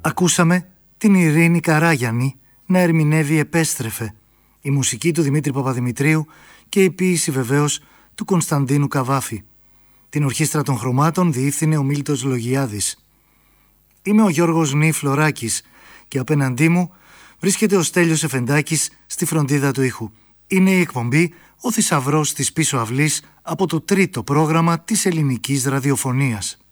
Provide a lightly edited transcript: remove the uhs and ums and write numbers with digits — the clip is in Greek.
Ακούσαμε την Ειρήνη Καράγιαννη να ερμηνεύει «Επέστρεφε», η μουσική του Δημήτρη Παπαδημητρίου και η ποίηση βεβαίως του Κωνσταντίνου Καβάφη. Την ορχήστρα των χρωμάτων διεύθυνε ο Μίλτος Λογιάδης. Είμαι ο Γιώργος Νι Φλωράκης και απέναντί μου βρίσκεται ο Στέλιος Εφεντάκης στη φροντίδα του ήχου. Είναι η εκπομπή «Ο Θησαυρός της Πίσω Αυλής» από το τρίτο πρόγραμμα της ελληνικής ραδιοφωνίας.